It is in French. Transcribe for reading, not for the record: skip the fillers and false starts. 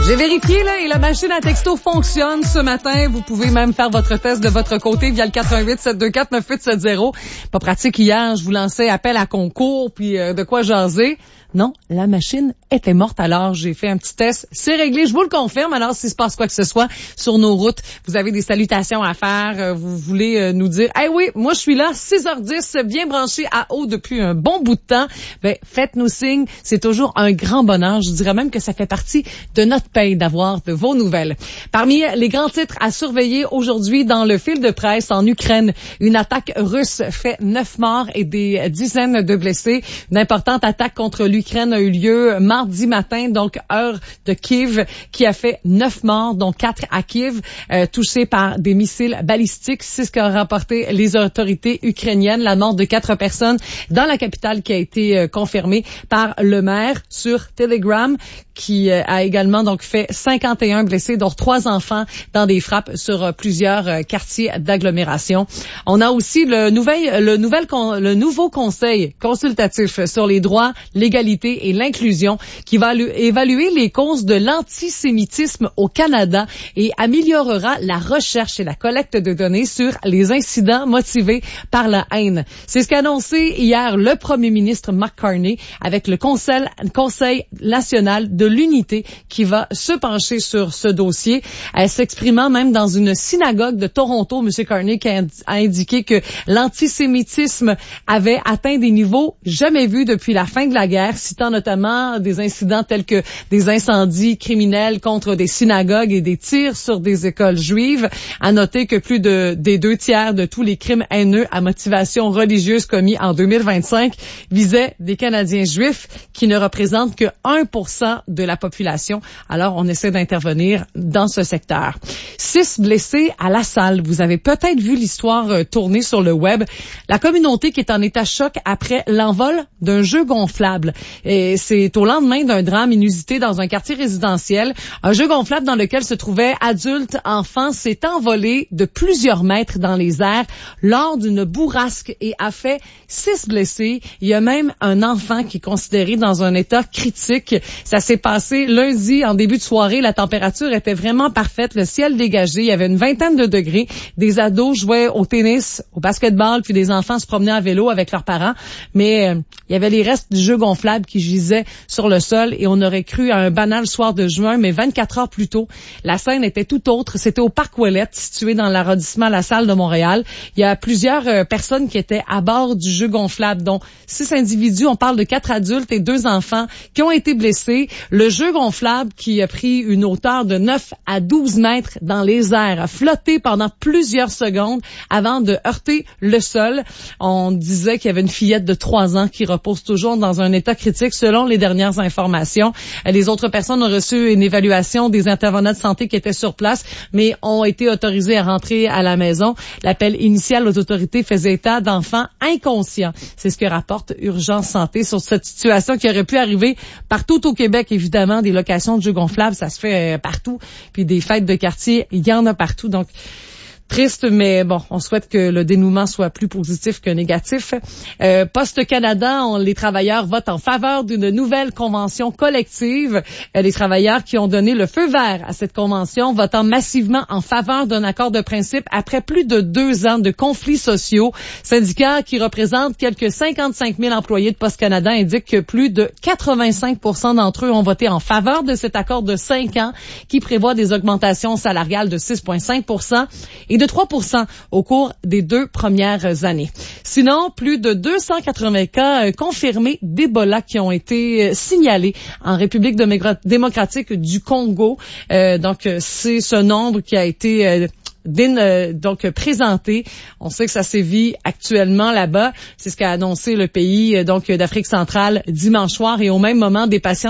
J'ai vérifié, là, et la machine à texto fonctionne ce matin. Vous pouvez même faire votre test de votre côté via le 88-724-9870. Pas pratique hier, je vous lançais appel à concours, puis de quoi jaser. Non, la machine était morte, alors j'ai fait un petit test. C'est réglé, je vous le confirme. Alors, s'il se passe quoi que ce soit sur nos routes, vous avez des salutations à faire, vous voulez nous dire « Hey oui, moi je suis là, 6h10, bien branché à eau depuis un bon bout de temps. » Ben, faites-nous signe, c'est toujours un grand bonheur. Je dirais même que ça fait partie de notre paye d'avoir de vos nouvelles. Parmi les grands titres à surveiller aujourd'hui dans le fil de presse en Ukraine, une attaque russe fait 9 morts et des dizaines de blessés. Une importante attaque contre l'Ukraine a eu lieu mardi matin, donc heure de Kiev, qui a fait 9 morts, dont 4 à Kiev, touchés par des missiles balistiques. C'est ce qu'ont rapporté les autorités ukrainiennes. La mort de 4 personnes dans la capitale qui a été confirmée par le maire sur Telegram, qui a également donc fait 51 blessés, dont 3 enfants dans des frappes sur plusieurs quartiers d'agglomération. On a aussi le nouveau conseil consultatif sur les droits, l'égalité et l'inclusion qui va évaluer les causes de l'antisémitisme au Canada et améliorera la recherche et la collecte de données sur les incidents motivés par la haine. C'est ce qu'a annoncé hier le premier ministre Mark Carney avec le Conseil national de l'unité qui va se pencher sur ce dossier. S'exprimant même dans une synagogue de Toronto, M. Carney qui a indiqué que l'antisémitisme avait atteint des niveaux jamais vus depuis la fin de la guerre, citant notamment des incidents tels que des incendies criminels contre des synagogues et des tirs sur des écoles juives. À noter que plus des 2 tiers de tous les crimes haineux à motivation religieuse commis en 2025 visaient des Canadiens juifs qui ne représentent que 1% de la population. Alors, on essaie d'intervenir dans ce secteur. 6 blessés à La Salle. Vous avez peut-être vu l'histoire tourner sur le web. La communauté qui est en état choc après l'envol d'un jeu gonflable. Et c'est au lendemain d'un drame inusité dans un quartier résidentiel. Un jeu gonflable dans lequel se trouvaient adultes, enfants, s'est envolé de plusieurs mètres dans les airs lors d'une bourrasque et a fait 6 blessés. Il y a même un enfant qui est considéré dans un état critique. Ça s'est passé lundi en début de soirée. La température était vraiment parfaite, le ciel dégagé. Il y avait une vingtaine de degrés. Des ados jouaient au tennis, au basketball, puis des enfants se promenaient à vélo avec leurs parents. Mais il y avait les restes du jeu gonflable qui gisaient sur le sol et on aurait cru à un banal soir de juin, mais 24 heures plus tôt, la scène était tout autre. C'était au Parc Ouellette, situé dans l'arrondissement La Salle de Montréal. Il y a plusieurs personnes qui étaient à bord du jeu gonflable, dont 6 individus. On parle de 4 adultes et 2 enfants qui ont été blessés. Le jeu gonflable qui a pris une hauteur de 9 à 12 mètres dans les airs, a flotté pendant plusieurs secondes avant de heurter le sol. On disait qu'il y avait une fillette de 3 ans qui repose toujours dans un état critique selon les dernières informations. Les autres personnes ont reçu une évaluation des intervenants de santé qui étaient sur place, mais ont été autorisés à rentrer à la maison. L'appel initial aux autorités faisait état d'enfants inconscients. C'est ce que rapporte Urgence Santé sur cette situation qui aurait pu arriver partout au Québec. Évidemment, des locations de jeux gonflables, ça se fait partout. Puis des fêtes de quartier, il y en a partout. Donc, triste, mais bon, on souhaite que le dénouement soit plus positif que négatif. Poste Canada, les travailleurs votent en faveur d'une nouvelle convention collective. Les travailleurs qui ont donné le feu vert à cette convention votant massivement en faveur d'un accord de principe après plus de 2 ans de conflits sociaux. Syndicat qui représente quelques 55 000 employés de Poste Canada indique que plus de 85% d'entre eux ont voté en faveur de cet accord de 5 ans qui prévoit des augmentations salariales de 6,5% et de 3% au cours des 2 premières années. Sinon, plus de 280 cas confirmés d'Ebola qui ont été signalés en République démocratique du Congo. Donc, c'est ce nombre qui a été présenté. On sait que ça sévit actuellement là-bas. C'est ce qu'a annoncé le pays d'Afrique centrale dimanche soir et au même moment, des patients